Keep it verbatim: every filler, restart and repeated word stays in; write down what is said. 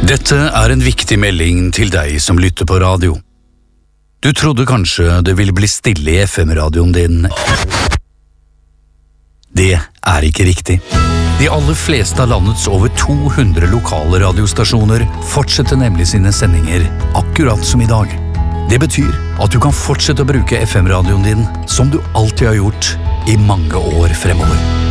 Dette er en viktig melding til deg som lytter på radio. Du trodde kanskje det ville bli stille i F M-radioen din. Det er ikke riktig. De aller fleste av landets over to hundre lokale radiostasjoner fortsetter nemlig sine sendinger, akkurat som i dag. Det betyr at du kan fortsette å bruke F M-radioen din som du alltid har gjort i mange år fremover.